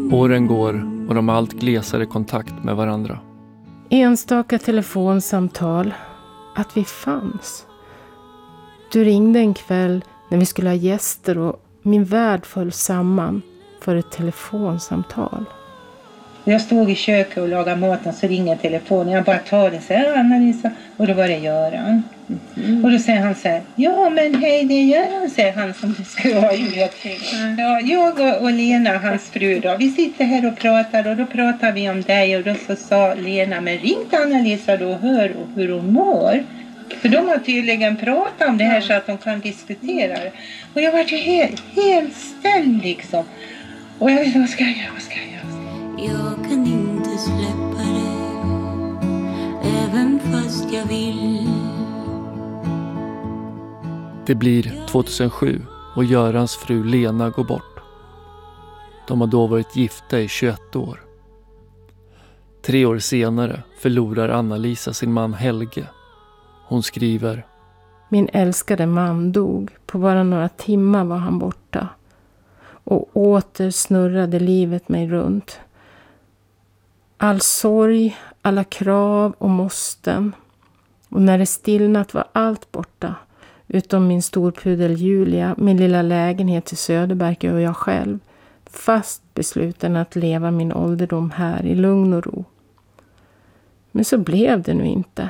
Åren går och de har allt glesare kontakt med varandra. Enstaka telefonsamtal. Att vi fanns. Du ringde en kväll när vi skulle ha gäster och min värld föll samman för ett telefonsamtal. Jag stod i köket och lagade maten, så ringer telefonen. Jag bara tar den, säger Anna-Lisa. Och då var det Göran. Och då säger han så här: ja men hej, det är Göran, säger han som det ska vara i. Ja, jag och Lena, hans fru då, vi sitter här och pratar, och då pratar vi om dig. Och då så sa Lena, men ring till Anna-Lisa då och hör hur hon mår. För de har tydligen pratat om det här så att de kan diskutera det. Och jag var ju helt ställd liksom. Och jag vet, vad ska jag göra? Jag kan inte släppa det, även fast jag vill. Det blir 2007 och Görans fru Lena går bort. De har då varit gifta i 21 år. 3 år senare förlorar Anna-Lisa sin man Helge. Hon skriver: Min älskade man dog. På bara några timmar var han borta. Och åter snurrade livet mig runt. All sorg, alla krav och måsten. Och när det stillnat var allt borta. Utom min storpudel Julia, min lilla lägenhet i Söderberg och jag själv. Fast besluten att leva min ålderdom här i lugn och ro. Men så blev det nu inte.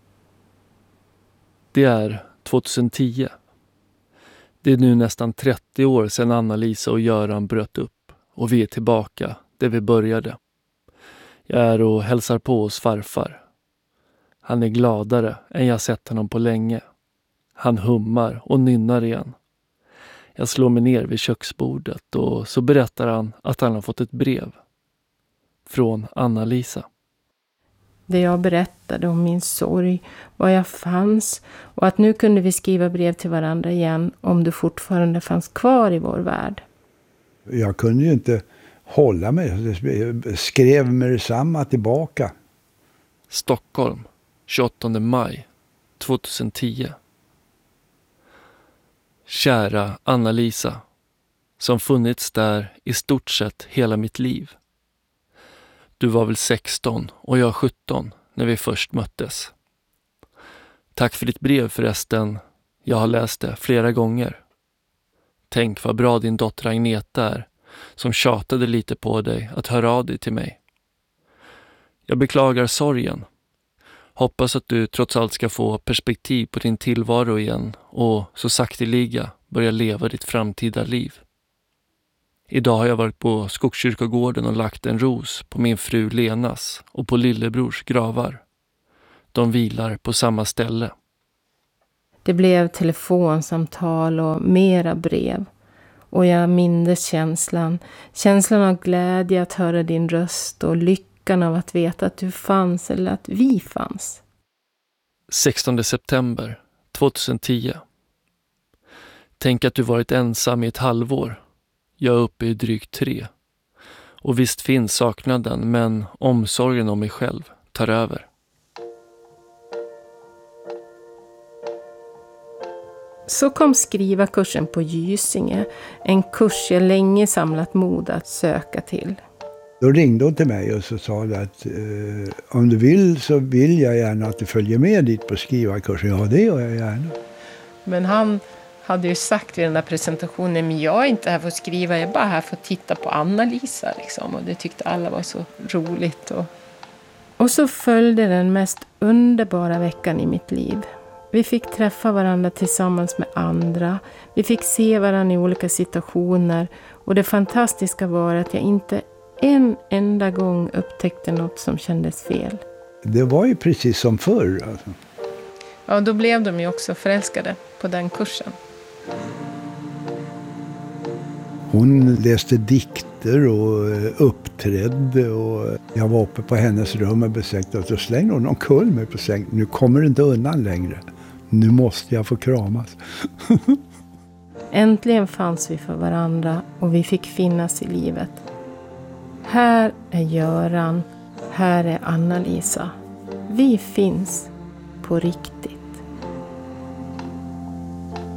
Det är 2010. Det är nu nästan 30 år sedan Anna-Lisa och Göran bröt upp. Och vi är tillbaka där vi började. Jag är och hälsar på hos farfar. Han är gladare än jag sett honom på länge. Han hummar och nynnar igen. Jag slår mig ner vid köksbordet och så berättar han att han har fått ett brev. Från Anna-Lisa. Det jag berättade om min sorg, var jag fanns och att nu kunde vi skriva brev till varandra igen om du fortfarande fanns kvar i vår värld. Jag kunde ju inte hålla mig, jag skrev med detsamma tillbaka. Stockholm, 28 maj 2010. Kära Anna-Lisa, som funnits där i stort sett hela mitt liv. Du var väl 16 och jag 17 när vi först möttes. Tack för ditt brev förresten. Jag har läst det flera gånger. Tänk vad bra din dotter Agneta är, som tjatade lite på dig att höra av dig till mig. Jag beklagar sorgen. Hoppas att du trots allt ska få perspektiv på din tillvaro igen och så sakteliga börja leva ditt framtida liv. Idag har jag varit på Skogskyrkogården och lagt en ros på min fru Lenas och på lillebrors gravar. De vilar på samma ställe. Det blev telefonsamtal och mera brev. Och jag mindes känslan av glädje att höra din röst och lyckan av att veta att du fanns eller att vi fanns. 16 september 2010. Tänk att du varit ensam i ett halvår. Jag är uppe i drygt 3. Och visst finns saknaden, men omsorgen om mig själv tar över. Så kom skrivarkursen på Gysinge, en kurs jag länge samlat mod att söka till. Då ringde hon till mig och så sa att om du vill så vill jag gärna att du följer med dit på skrivarkursen. Ja, det gör jag gärna. Men han hade ju sagt vid den där presentationen, men jag är inte här för att skriva, jag är bara här för att titta på Anna-Lisa liksom. Och det tyckte alla var så roligt. Och så följde den mest underbara veckan i mitt liv. Vi fick träffa varandra tillsammans med andra. Vi fick se varandra i olika situationer. Och det fantastiska var att jag inte en enda gång upptäckte något som kändes fel. Det var ju precis som förr. Alltså. Ja, då blev de ju också förälskade på den kursen. Hon läste dikter och uppträdde och jag var uppe på hennes rum och besökte och så slängde hon någon kull mig på sängen. Nu kommer det inte undan längre. Nu måste jag få kramas. Äntligen fanns vi för varandra och vi fick finnas i livet. Här är Göran, här är Anna-Lisa. Vi finns på riktigt.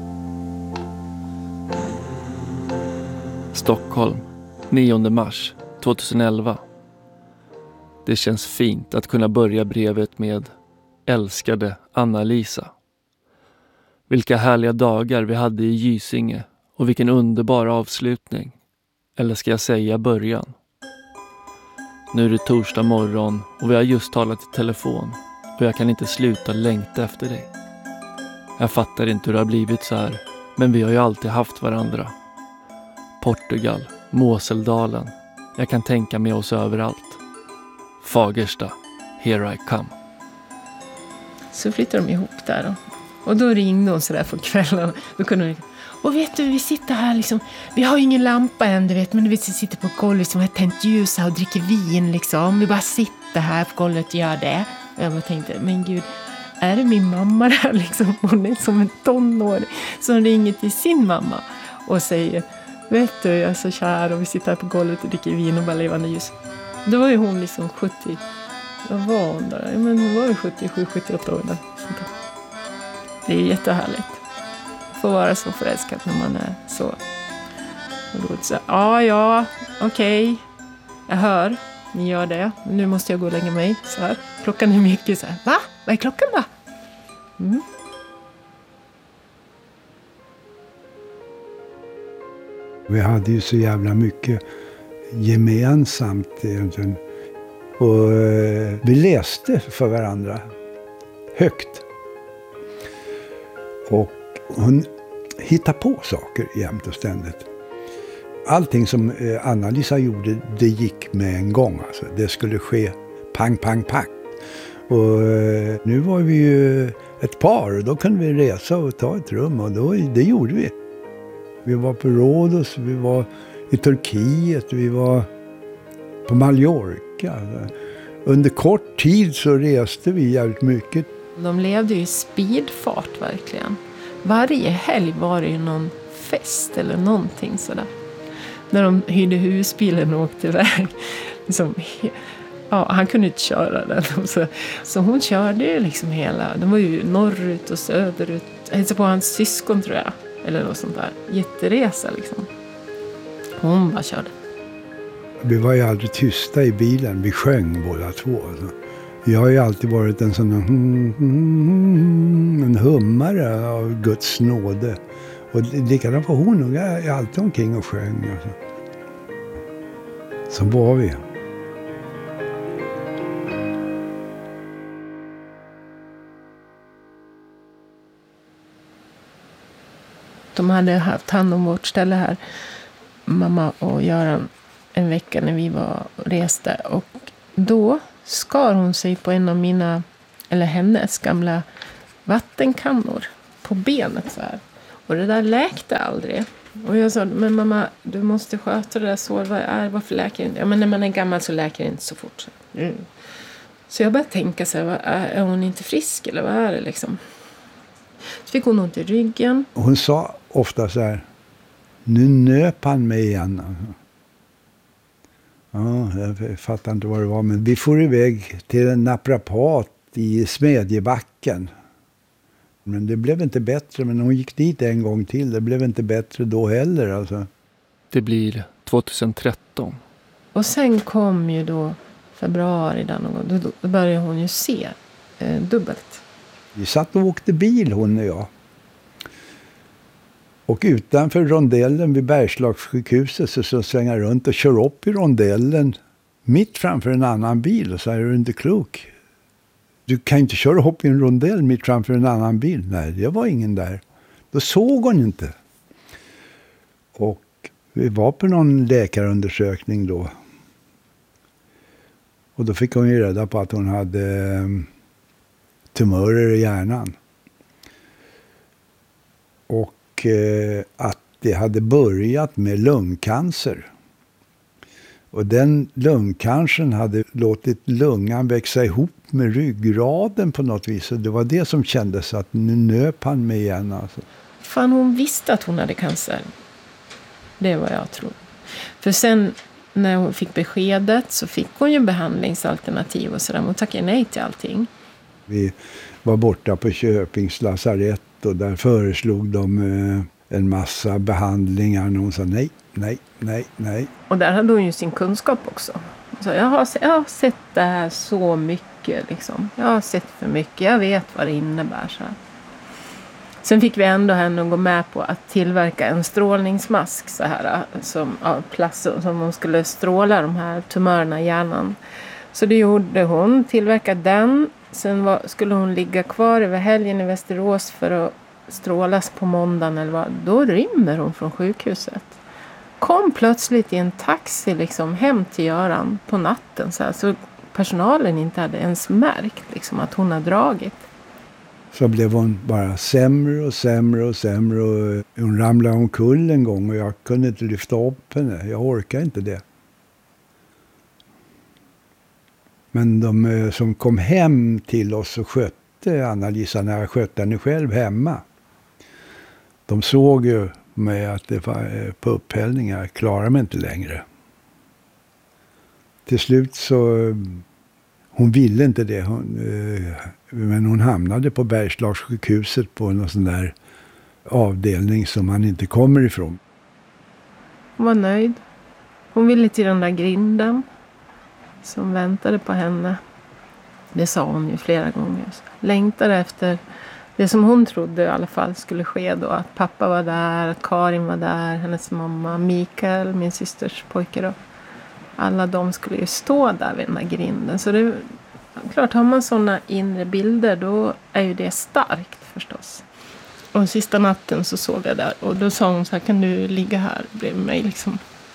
Stockholm, 9 mars 2011. Det känns fint att kunna börja brevet med älskade Anna-Lisa. Vilka härliga dagar vi hade i Gysinge och vilken underbar avslutning. Eller ska jag säga början? Nu är det torsdag morgon och vi har just talat i telefon och jag kan inte sluta längta efter dig. Jag fattar inte hur det har blivit så här, men vi har ju alltid haft varandra. Portugal, Moseldalen, jag kan tänka mig oss överallt. Fagersta, here I come. Så flyttade de ihop där då. Och då ringde hon så där på kvällen. Då kunde hon, och vet du, vi sitter här liksom, vi har ju ingen lampa än, du vet, men du vet, vi sitter på golvet som har tänt ljus här och dricker vin liksom. Vi bara sitter här på golvet och gör det. Och jag bara tänkte, men gud, är det min mamma där liksom? Hon är som en tonåring som ringer till sin mamma och säger, vet du, jag är så kär och vi sitter här på golvet och dricker vin och bara levande ljus. Då var ju hon liksom 70, vad var hon där? Men hon var ju 77-78 år där. Det är jättehärligt. Få vara så förälskad när man är så. Så ja, okej. Jag hör, ni gör det. Nu måste jag gå och lägga mig. Så här. Klockan är mycket så här. Va? Vad är klockan då? Mm. Vi hade ju så jävla mycket gemensamt egentligen. Och vi läste för varandra högt. Och hon hittade på saker jämt och ständigt. Allting som Anna-Lisa gjorde, det gick med en gång. Alltså. Det skulle ske pang, pang, pang. Och nu var vi ju ett par och då kunde vi resa och ta ett rum och det gjorde vi. Vi var på Rhodos, vi var i Turkiet, vi var på Mallorca. Under kort tid så reste vi jävligt mycket. De levde ju i speedfart verkligen. Varje helg var det ju någon fest eller någonting sådär. När de hyrde husbilen och åkte iväg. Liksom, ja, han kunde inte köra den. Så hon körde ju liksom hela. De var ju norrut och söderut. Jag hälsade på hans syskon tror jag. Eller något sånt där. Jätteresa liksom. Hon bara körde. Vi var ju aldrig tysta i bilen. Vi sjöng båda två. Alltså. Jag har ju alltid varit en sån en hummare av Guds nåde. Och likadant var hon. Jag är alltid omkring och sjöng. Alltså. Så var vi. De hade haft hand om vårt ställe här. Mamma och Göran en vecka när vi var och reste. Och då skar hon sig på en av mina, eller hennes gamla vattenkannor på benet så här. Och det där läkte aldrig. Och jag sa, men mamma, du måste sköta det där sår. Varför läker det inte? Ja, men när man är gammal så läker det inte så fort. Så jag började tänka så här, är hon inte frisk eller vad är det liksom? Så fick hon ont i ryggen. Hon sa ofta så här, nu nöp han mig igen. Ja, jag fattar inte vad det var, men vi får iväg till en naprapat i Smedjebacken. Men det blev inte bättre, men hon gick dit en gång till. Det blev inte bättre då heller. Alltså. Det blir 2013. Och sen kom ju då februari där någon gång. Då började hon ju se dubbelt. Vi satt och åkte bil, hon och jag. Och utanför rondellen vid Bergslagssjukhuset så svänger runt och kör upp i rondellen mitt framför en annan bil. Och så är du inte klok. Du kan inte köra upp i en rondell mitt framför en annan bil. Nej, det var ingen där. Då såg hon inte. Och vi var på någon läkarundersökning då. Och då fick hon ju reda på att hon hade tumörer i hjärnan. Och att det hade börjat med lungcancer. Och den lungcancern hade låtit lungan växa ihop med ryggraden på något vis. Och det var det som kändes att nu nöp han mig igen. Alltså. Fan, hon visste att hon hade cancer. Det var jag tror. För sen när hon fick beskedet så fick hon ju behandlingsalternativ och sådär. Hon tackade nej till allting. Vi var borta på Köpings lasarett och där föreslog de en massa behandlingar. Och hon sa nej. Och där hade hon ju sin kunskap också. Så jag har sett det här så mycket. Liksom. Jag har sett för mycket. Jag vet vad det innebär. Så här. Sen fick vi ändå henne att gå med på att tillverka en strålningsmask. Så här, som, av plast, som hon skulle stråla de här tumörerna i hjärnan. Så det gjorde hon. Tillverkade den. Sen skulle hon ligga kvar över helgen i Västerås för att strålas på måndagen. Eller vad. Då rymmer hon från sjukhuset. Kom plötsligt i en taxi liksom, hem till Göran på natten. Så personalen inte hade ens märkt liksom, att hon har dragit. Så blev hon bara sämre. Och hon ramlade omkull en gång och jag kunde inte lyfta upp henne. Jag orkar inte det. Men de som kom hem till oss och skötte Anna-Lisa när jag skötte henne själv hemma. De såg ju med att det var på upphällningar. Klarar mig inte längre. Till slut så... Hon ville inte det. Men hon hamnade på Bergslagssjukhuset på någon sån där avdelning som man inte kommer ifrån. Hon var nöjd. Hon ville till den där grinden som väntade på henne. Det sa hon ju flera gånger. Längtade efter det som hon trodde i alla fall skulle ske då. Att pappa var där, att Karin var där, hennes mamma, Mikael, min systers pojke då. Alla de skulle ju stå där vid den där grinden. Så det klart, har man sådana inre bilder då är ju det starkt förstås. Och sista natten så sov jag där. Och då sa hon så här, kan du ligga här bredvid mig liksom.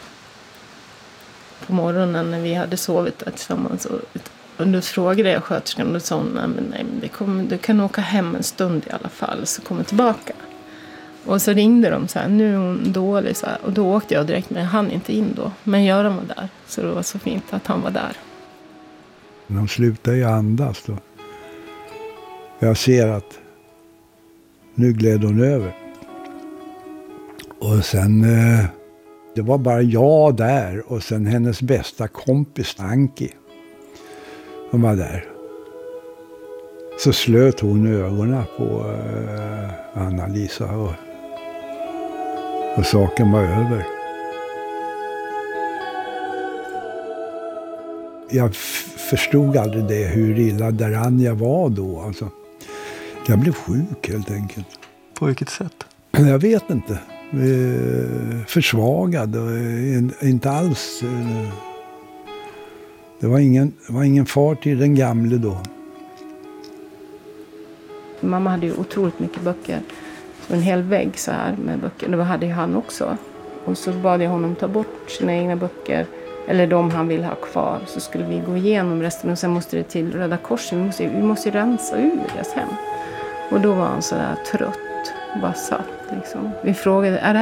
På morgonen när vi hade sovit där tillsammans. Och då frågade jag sköterskan och då sa hon, nej, du kan åka hem en stund i alla fall så kommer tillbaka. Och så ringde de så här, nu är hon dålig så här. Och då åkte jag direkt, men han inte in då. Men Göran var där, så det var så fint att han var där. De slutade ju andas då. Jag ser att nu gled hon över. Och sen, det var bara jag där och sen hennes bästa kompis Anki. De var där. Så slöt hon ögonen på Anna-Lisa och saken var över. Jag förstod aldrig det, hur illa däran jag var då. Alltså, jag blev sjuk helt enkelt. På vilket sätt? Jag vet inte. Försvagad och inte alls. Det var ingen fart i den gamle då. Mamma hade ju otroligt mycket böcker. Så en hel vägg så här med böcker. Det hade ju han också. Och så bad jag honom ta bort sina egna böcker. Eller de han vill ha kvar. Så skulle vi gå igenom resten. Och sen måste det till Röda Korset. Vi måste rensa ur deras hem. Och då var han så där trött. Bara satt liksom. Vi frågade, är det